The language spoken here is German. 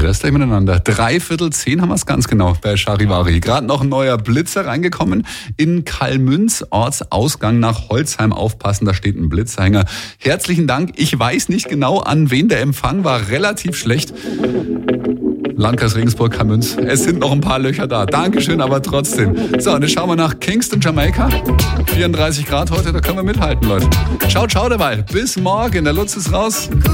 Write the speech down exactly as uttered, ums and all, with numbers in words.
Grüßt euch miteinander. Dreiviertel zehn haben wir es ganz genau bei Charivari. Gerade noch ein neuer Blitzer reingekommen. In Kalmünz, Ortsausgang nach Holzheim. Aufpassen, da steht ein Blitzerhänger. Herzlichen Dank. Ich weiß nicht genau, an wen der Empfang war. Relativ schlecht. Landkreis Regensburg, Kalmünz. Es sind noch ein paar Löcher da. Dankeschön, aber trotzdem. So, und jetzt schauen wir nach Kingston, Jamaika. vierunddreißig Grad heute, da können wir mithalten, Leute. Ciao, ciao dabei. Bis morgen. Der Lutz ist raus.